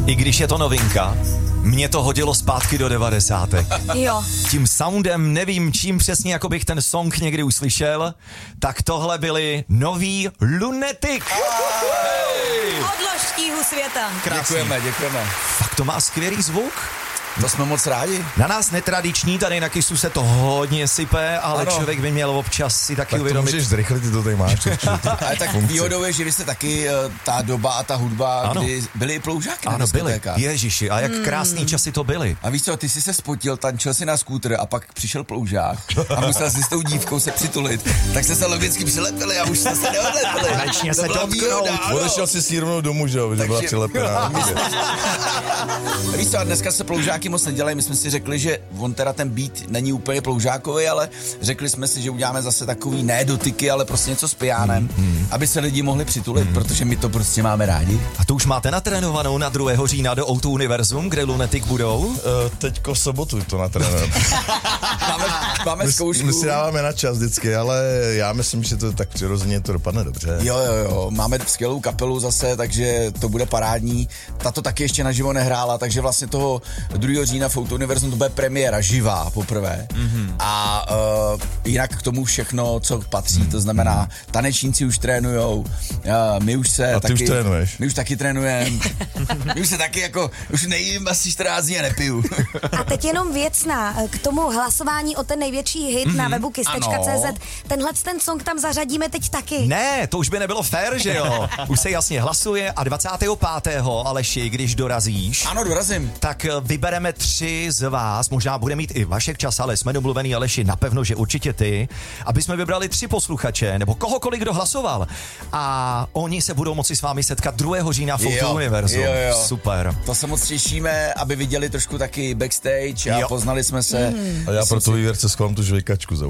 I když je to novinka, mě to hodilo zpátky do 90. Jo. Tím soundem, nevím čím přesně, jako bych ten song někdy uslyšel, tak tohle byli noví Lunatic. Odlož tíhu světa. Krásný. Děkujeme. Fakt to má skvělý zvuk. To jsme moc rádi. Na nás netradiční, tady na Kissu se to hodně sype, ale ano. Člověk by měl občas si taky Tak to uvědomit. můžeš zrychlit, ty to tady máš. Ale tak výhodou je, že vy jste taky ta doba a ta hudba, Ano. kdy byly i ploužáky na Ano, byli. diskotékách. Ježiši, a jak krásný časy to byly. A víš co, ty jsi se spotil, tančil si na skútr a pak přišel ploužák a musel si s tou dívkou se přitulit. Tak jste se logicky přilepili a už jste se neodlepili. Konečně To se byla dotknout. výhoda, ano. Odešel si s ní rovnou domů, že jo, že byla přilepená. A víš co, a dneska se ploužáky moc nedělají, my jsme si řekli, že on teda ten beat není úplně ploužákový, ale řekli jsme si, že uděláme zase takový ne dotyky, ale prostě něco s pijánem, aby se lidi mohli přitulit, protože my to prostě máme rádi. A to už máte natrénovanou na 2. října do O2 Univerzum, kde Lunatic budou? Teďko v sobotu to natrénujeme. Máme zkoušku. My si dáváme na čas vždycky, ale já myslím, že to tak přirozeně to dopadne dobře. Jo, máme skvělou kapelu zase, takže to bude parádní. Tato taky ještě naživo nehrála, takže vlastně toho 2. října v O2 Univerzum to bude premiéra živá poprvé. A jinak k tomu všechno, co patří, to znamená, tanečníci už trénujou, my už se A ty taky... už trénuješ. My už taky trénujeme. My už se taky jako, už nejím asi 14 dní a nepiju. A teď jenom věcná k tomu hlasování o ten největší hit na webu kiss.cz. Tenhle ten song tam zařadíme teď taky. Ne, to už by nebylo fér, že jo? Už se jasně hlasuje a 25. Aleši, když dorazíš, Ano, dorazím. tak vybereme 3 z vás, možná bude mít i Vašek čas, ale jsme domluvený, Aleši, napevno, že určitě ty, aby jsme vybrali 3 posluchače, nebo kohokoliv, kdo hlasoval. A oni se budou moci s vámi setkat 2. října v O2 Univerzum. Jo. Super. To se moc těšíme, aby viděli trošku taky backstage a Jo. poznali jsme se. A já pro tu vývěrce schovám tu žvejkačku za